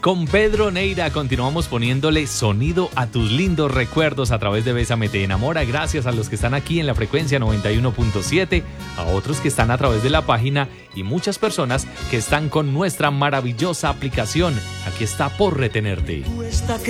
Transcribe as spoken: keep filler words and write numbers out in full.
Con Pedro Neira continuamos poniéndole sonido a tus lindos recuerdos a través de Bésame Te Enamora. Gracias a los que están aquí en la frecuencia noventa y uno punto siete, a otros que están a través de la página y muchas personas que están con nuestra maravillosa aplicación. Aquí está Por Retenerte.